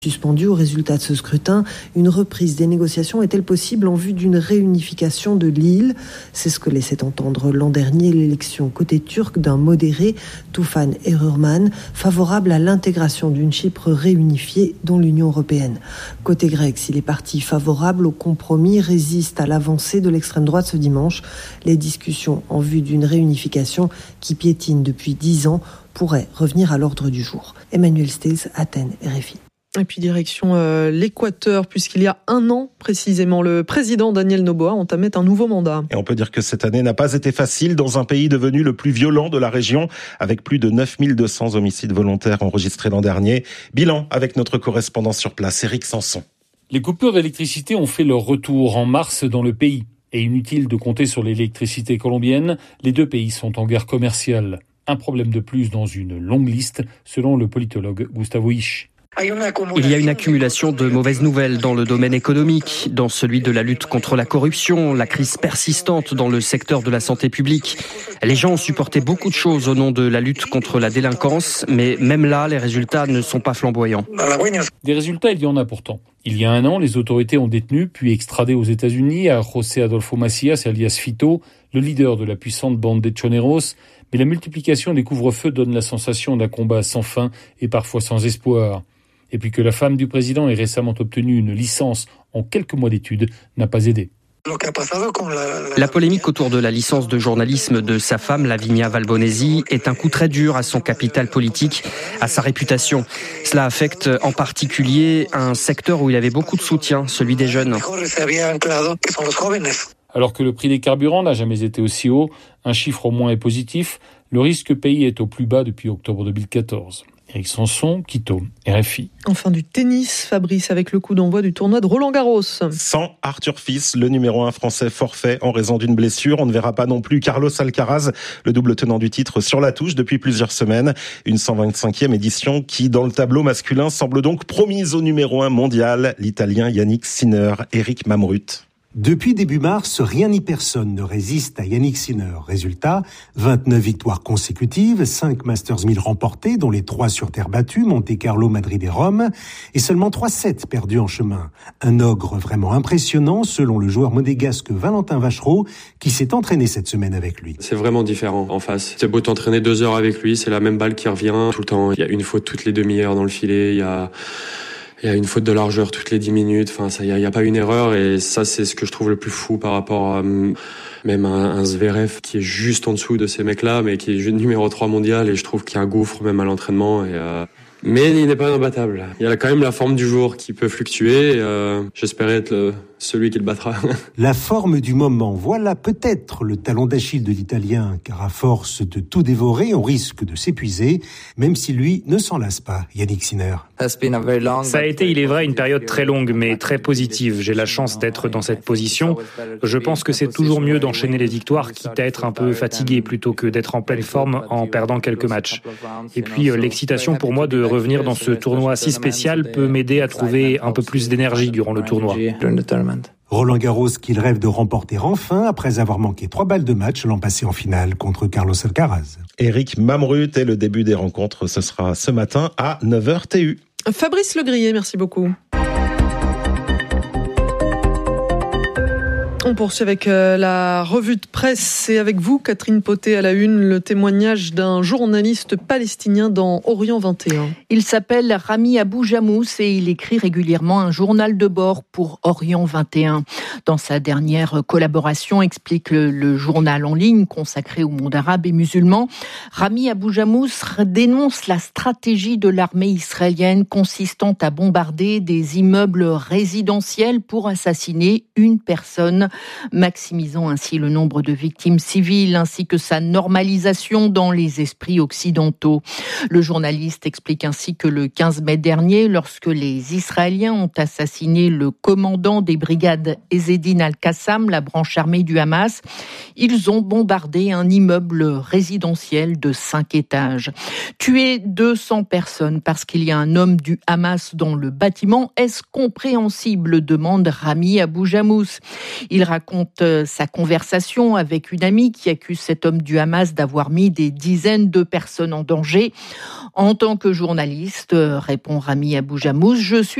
Suspendu au résultat de ce scrutin, une reprise des négociations est-elle possible en vue d'une réunification de l'île ? C'est ce que laissait entendre l'an dernier l'élection côté turc d'un modéré, Tufan Erurman, favorable à l'intégration d'une Chypre réunifiée dans l'Union européenne. Côté grec, si les partis favorables au compromis résistent à l'avancée de l'extrême droite ce dimanche, les discussions en vue d'une réunification qui piétine depuis 10 ans pourraient revenir à l'ordre du jour. Emmanuel Stills, Athènes, RFI. Et puis direction l'Équateur, puisqu'il y a 1 an précisément, le président Daniel Noboa entamait un nouveau mandat. Et on peut dire que cette année n'a pas été facile dans un pays devenu le plus violent de la région, avec plus de 9200 homicides volontaires enregistrés l'an dernier. Bilan avec notre correspondant sur place, Éric Sanson. Les coupures d'électricité ont fait leur retour en mars dans le pays. Et inutile de compter sur l'électricité colombienne, les deux pays sont en guerre commerciale. Un problème de plus dans une longue liste, selon le politologue Gustavo Isch. Il y a une accumulation de mauvaises nouvelles dans le domaine économique, dans celui de la lutte contre la corruption, la crise persistante dans le secteur de la santé publique. Les gens ont supporté beaucoup de choses au nom de la lutte contre la délinquance, mais même là, les résultats ne sont pas flamboyants. Des résultats, il y en a pourtant. Il y a 1 an, les autorités ont détenu, puis extradé aux États-Unis à José Adolfo Macias, alias Fito, le leader de la puissante bande des Choneros. Mais la multiplication des couvre-feux donne la sensation d'un combat sans fin et parfois sans espoir. Et puis que la femme du président ait récemment obtenu une licence en quelques mois d'études n'a pas aidé. La polémique autour de la licence de journalisme de sa femme, Lavinia Valbonesi, est un coup très dur à son capital politique, à sa réputation. Cela affecte en particulier un secteur où il avait beaucoup de soutien, celui des jeunes. Alors que le prix des carburants n'a jamais été aussi haut, un chiffre au moins est positif, le risque pays est au plus bas depuis octobre 2014. Éric Sanson, Quito, RFI. Enfin du tennis, Fabrice, avec le coup d'envoi du tournoi de Roland-Garros. Sans Arthur Fils, le numéro 1 français forfait en raison d'une blessure. On ne verra pas non plus Carlos Alcaraz, le double tenant du titre, sur la touche depuis plusieurs semaines. Une 125e édition qui, dans le tableau masculin, semble donc promise au numéro 1 mondial, l'Italien Yannick Sinner, Eric Mamrut. Depuis début mars, rien ni personne ne résiste à Yannick Sinner. Résultat, 29 victoires consécutives, 5 Masters 1000 remportés, dont les 3 sur terre battue, Monte-Carlo, Madrid et Rome, et seulement 3 sets perdus en chemin. Un ogre vraiment impressionnant, selon le joueur monégasque Valentin Vachereau, qui s'est entraîné cette semaine avec lui. C'est vraiment différent en face. C'est beau t'entraîner 2 heures avec lui, c'est la même balle qui revient tout le temps. Il y a une faute toutes les demi-heures dans le filet, il y a une faute de largeur toutes les 10 minutes. Enfin, il y a pas une erreur, et ça, c'est ce que je trouve le plus fou par rapport à même un Zverev qui est juste en dessous de ces mecs-là, mais qui est numéro 3 mondial, et je trouve qu'il y a un gouffre même à l'entraînement. Mais il n'est pas imbattable. Il y a quand même la forme du jour qui peut fluctuer. J'espérais être celui qui le battra. La forme du moment, voilà peut-être le talon d'Achille de l'Italien, car à force de tout dévorer, on risque de s'épuiser, même si lui ne s'en lasse pas. Yannick Sinner. Ça a été, il est vrai, une période très longue, mais très positive. J'ai la chance d'être dans cette position. Je pense que c'est toujours mieux d'enchaîner les victoires, quitte à être un peu fatigué, plutôt que d'être en pleine forme en perdant quelques matchs. Et puis, l'excitation pour moi de revenir dans ce tournoi si spécial peut m'aider à trouver un peu plus d'énergie durant le tournoi. Roland-Garros qu'il rêve de remporter enfin après avoir manqué 3 balles de match l'an passé en finale contre Carlos Alcaraz. Eric Mamrut, et le début des rencontres, ce sera ce matin à 9h TU. Fabrice Legrier, merci beaucoup. On poursuit avec la revue de presse. Et avec vous, Catherine Potet, à la une, le témoignage d'un journaliste palestinien dans Orient 21. Il s'appelle Rami Abou Jamous et il écrit régulièrement un journal de bord pour Orient 21. Dans sa dernière collaboration, explique le journal en ligne consacré au monde arabe et musulman, Rami Abou Jamous dénonce la stratégie de l'armée israélienne consistant à bombarder des immeubles résidentiels pour assassiner une personne, maximisant ainsi le nombre de victimes civiles ainsi que sa normalisation dans les esprits occidentaux. Le journaliste explique ainsi que le 15 mai dernier, lorsque les Israéliens ont assassiné le commandant des brigades Ezzedine Al-Qassam, la branche armée du Hamas, ils ont bombardé un immeuble résidentiel de 5 étages. Tuer 200 personnes parce qu'il y a un homme du Hamas dans le bâtiment, est-ce compréhensible, demande Rami Abou Jamous. Il raconte sa conversation avec une amie qui accuse cet homme du Hamas d'avoir mis des dizaines de personnes en danger. En tant que journaliste, répond Rami Abou Jamous, je suis